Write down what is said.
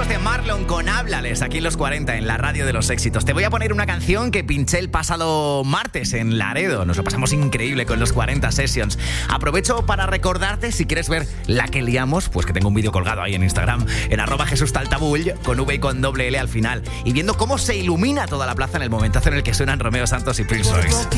después de Marlon con Háblales, aquí en los 40, en la radio de los éxitos. Te voy a poner una canción que pinché el pasado martes en Laredo. Nos lo pasamos increíble con los 40 Sessions. Aprovecho para recordarte, si quieres ver la que liamos, pues que tengo un vídeo colgado ahí en Instagram, en @JesusTaltabull, con V y con doble L al final, y viendo cómo se ilumina toda la plaza en el momentazo en el que suenan Romeo Santos y Prince Royce.